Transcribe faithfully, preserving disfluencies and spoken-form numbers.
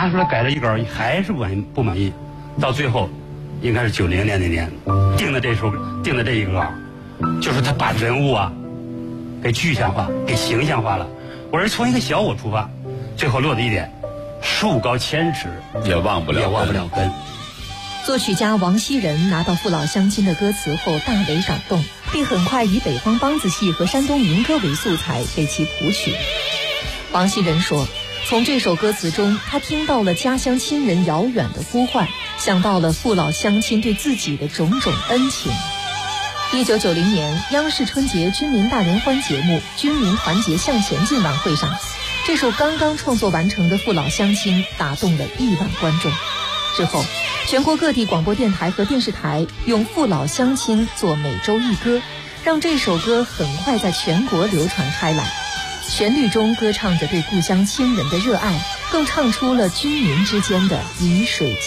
拿出来改了一稿，还是不满意不满意，到最后应该是九零年那年定的这首定的这一个稿，就是他把人物啊给具象化，给形象化了。我是从一个小我出发，最后落的一点，树高千尺也忘不了也忘不了根。 作曲家王希仁拿到《父老乡亲》的歌词后大为感动，并很快以北方梆子戏和山东民歌为素材为其谱曲。王希仁说，从这首歌词中，他听到了家乡亲人遥远的呼唤，想到了父老乡亲对自己的种种恩情。一九九零年，央视春节军民大联欢节目《军民团结向前进》晚会上，这首刚刚创作完成的《父老乡亲》打动了亿万观众。之后，全国各地广播电台和电视台用父老乡亲做每周一歌，让这首歌很快在全国流传开来。旋律中歌唱着对故乡亲人的热爱，更唱出了军民之间的鱼水